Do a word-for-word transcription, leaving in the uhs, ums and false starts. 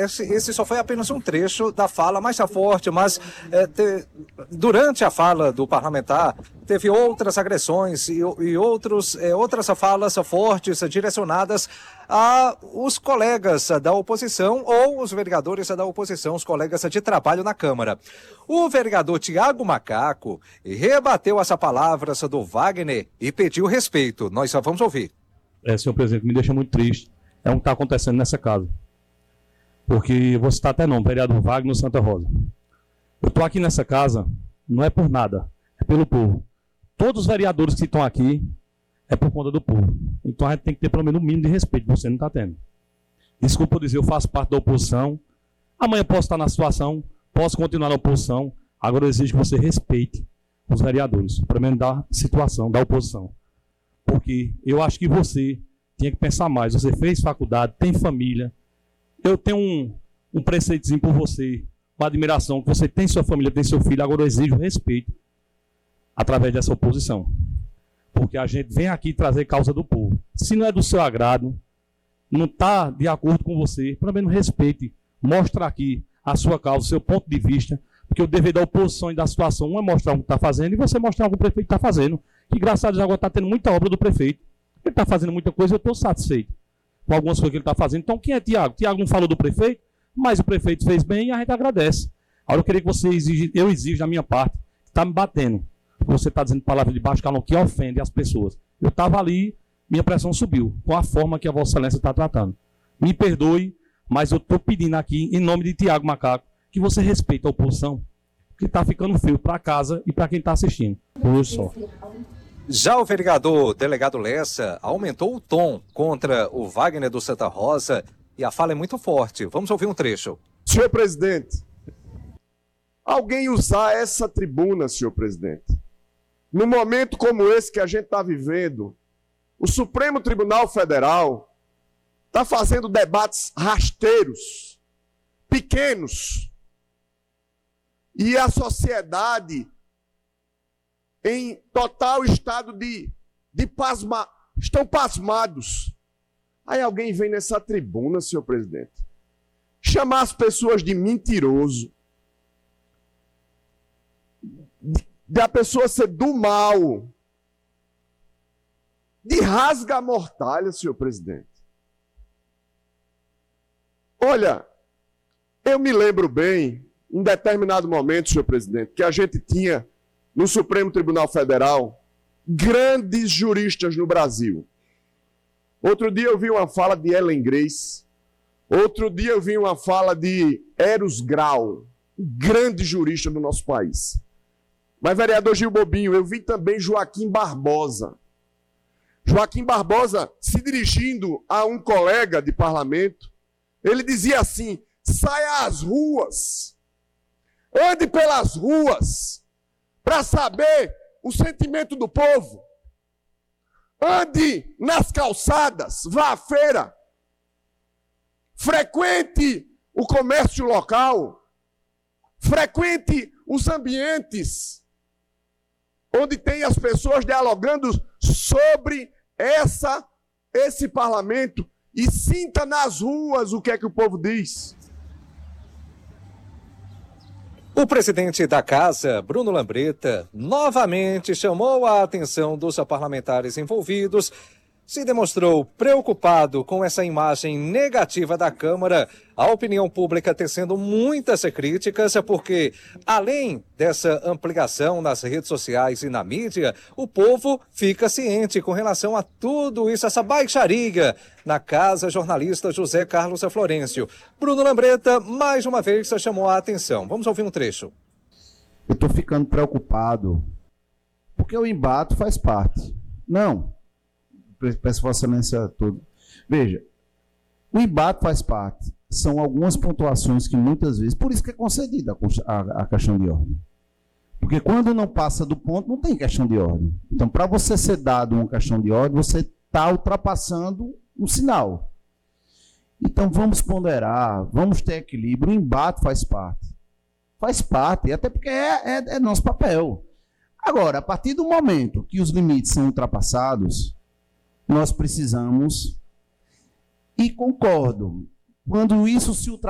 esse, esse só foi apenas um trecho da fala mais forte, mas é, te, durante a fala do parlamentar, teve outras agressões e, e outros, é, outras falas fortes direcionadas a os colegas da oposição ou os vereadores da oposição, os colegas de trabalho na Câmara. O vereador Tiago Macaco rebateu essa palavras do Wagner e pediu respeito. Nós só vamos ouvir. É, senhor presidente, me deixa muito triste. É o que está acontecendo nessa casa. Porque vou citar até nome, vereador Wagner Santa Rosa. Eu estou aqui nessa casa, não é por nada, é pelo povo. Todos os vereadores que estão aqui é por conta do povo. Então a gente tem que ter pelo menos um mínimo de respeito, você não está tendo. Desculpa eu dizer, eu faço parte da oposição. Amanhã posso estar na situação, posso continuar na oposição. Agora eu exijo que você respeite os vereadores, pelo menos da situação, da oposição. Porque eu acho que você tinha que pensar mais. Você fez faculdade, tem família. Eu tenho um, um preceitozinho por você, uma admiração, que você tem sua família, tem seu filho. Agora eu exijo respeito através dessa oposição. Porque a gente vem aqui trazer causa do povo. Se não é do seu agrado, não está de acordo com você, pelo menos respeite. Mostra aqui a sua causa, o seu ponto de vista. Porque o dever da oposição e da situação, um é mostrar o que está fazendo e você mostrar o que o prefeito está fazendo. Que graças a Deus agora está tendo muita obra do prefeito. Ele está fazendo muita coisa e eu estou satisfeito com algumas coisas que ele está fazendo. Então, quem é Tiago? Tiago não falou do prefeito, mas o prefeito fez bem e a gente agradece. Agora, eu queria que você exige, eu exijo da minha parte, está me batendo. Você está dizendo palavras de baixo calão que ofende as pessoas. Eu estava ali, minha pressão subiu, com a forma que a Vossa Excelência está tratando. Me perdoe, mas eu estou pedindo aqui, em nome de Tiago Macaco, que você respeite a oposição, que está ficando feio para casa e para quem está assistindo. Por hoje só. Já o vereador delegado Lessa aumentou o tom contra o Wagner do Santa Rosa e a fala é muito forte. Vamos ouvir um trecho. Senhor presidente, alguém usar essa tribuna, senhor presidente, num momento como esse que a gente está vivendo, o Supremo Tribunal Federal está fazendo debates rasteiros, pequenos, e a sociedade em total estado de, de pasma, estão pasmados. Aí alguém vem nessa tribuna, senhor presidente, chamar as pessoas de mentiroso, de, de a pessoa ser do mal, de rasga-mortalha, senhor presidente. Olha, eu me lembro bem, em determinado momento, senhor presidente, que a gente tinha no Supremo Tribunal Federal grandes juristas no Brasil. Outro dia eu vi uma fala de Ellen Grace, outro dia eu vi uma fala de Eros Grau, grande jurista do nosso país. Mas, vereador Gil Bobinho, eu vi também Joaquim Barbosa. Joaquim Barbosa, se dirigindo a um colega de parlamento, ele dizia assim: saia às ruas, ande pelas ruas, para saber o sentimento do povo. Ande nas calçadas, vá à feira, frequente o comércio local, frequente os ambientes onde tem as pessoas dialogando sobre essa, esse parlamento e sinta nas ruas o que é que o povo diz. O presidente da Casa, Bruno Lambreta, novamente chamou a atenção dos parlamentares envolvidos, se demonstrou preocupado com essa imagem negativa da Câmara, a opinião pública tecendo muitas críticas, porque, além dessa ampliação nas redes sociais e na mídia, o povo fica ciente com relação a tudo isso, essa baixaria na Casa Jornalista José Carlos Florencio. Bruno Lambreta, mais uma vez, chamou a atenção. Vamos ouvir um trecho. Eu estou ficando preocupado, porque o embate faz parte. Não. Peço Vossa Excelência a tudo. Veja, o embate faz parte. São algumas pontuações que muitas vezes, por isso que é concedida a, a, a questão de ordem. Porque quando não passa do ponto, não tem questão de ordem. Então, para você ser dado uma questão de ordem, você está ultrapassando um sinal. Então, vamos ponderar, vamos ter equilíbrio. O embate faz parte. Faz parte, até porque é, é, é nosso papel. Agora, a partir do momento que os limites são ultrapassados, nós precisamos, e concordo, quando isso se ultrapassa,